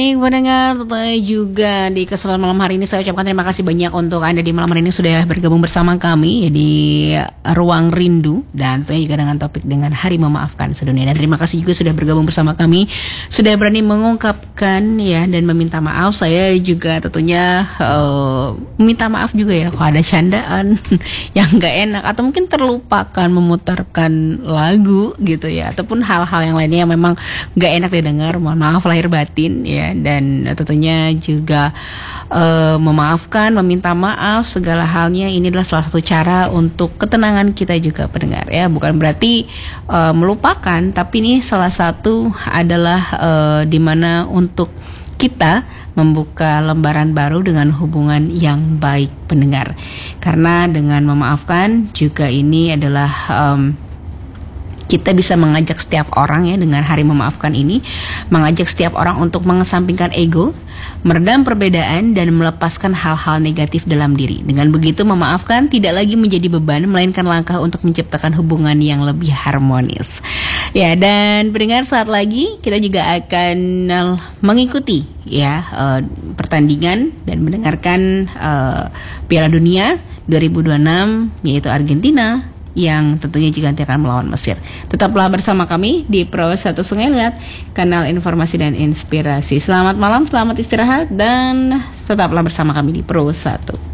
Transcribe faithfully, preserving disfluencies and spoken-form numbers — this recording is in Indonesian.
Baik pendengar, tentunya juga di kesempatan malam hari ini saya ucapkan terima kasih banyak untuk Anda di malam hari ini sudah bergabung bersama kami di Ruang Rindu, dan tentunya juga dengan topik dengan Hari Memaafkan Sedunia. Dan terima kasih juga sudah bergabung bersama kami, sudah berani mengungkapkan ya dan meminta maaf. Saya juga tentunya uh, meminta maaf juga ya kalau ada candaan yang gak enak atau mungkin terlupakan memutarkan lagu gitu ya, ataupun hal-hal yang lainnya yang memang gak enak didengar. Mohon maaf lahir batin ya. Dan tentunya juga uh, memaafkan, meminta maaf segala halnya, ini adalah salah satu cara untuk ketenangan kita juga pendengar ya. Bukan berarti uh, melupakan, tapi ini salah satu adalah uh, dimana untuk kita membuka lembaran baru dengan hubungan yang baik pendengar. Karena dengan memaafkan juga ini adalah um, kita bisa mengajak setiap orang ya, dengan hari memaafkan ini, mengajak setiap orang untuk mengesampingkan ego, meredam perbedaan dan melepaskan hal-hal negatif dalam diri. Dengan begitu memaafkan tidak lagi menjadi beban, melainkan langkah untuk menciptakan hubungan yang lebih harmonis. Ya, dan pendengar, saat lagi kita juga akan mengikuti ya uh, pertandingan dan mendengarkan uh, Piala Dunia dua ribu dua puluh enam, yaitu Argentina yang tentunya juga nanti akan melawan Mesir. Tetaplah bersama kami di Pro satu Sungai Liat, kanal informasi dan inspirasi. Selamat malam, selamat istirahat, dan tetaplah bersama kami di Pro satu.